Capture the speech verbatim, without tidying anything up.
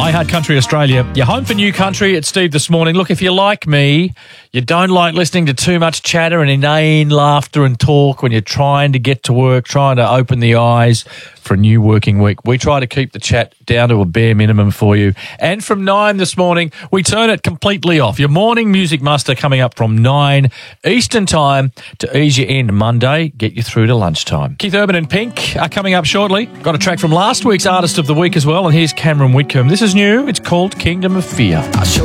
iHeart Country Australia, your home for new country. It's Steve this morning. Look, if you're like me, you don't like listening to too much chatter and inane laughter and talk when you're trying to get to work, trying to open the eyes for a new working week. We try to keep the chat down to a bare minimum for you. And from nine this morning, we turn it completely off. Your morning music muster coming up from nine Eastern time to ease you in Monday, get you through to lunchtime. Keith Urban and Pink are coming up shortly. Got a track from last week's Artist of the Week as well, and here's Cameron Whitcomb. This is new. It's called Kingdom of Fear. I'll show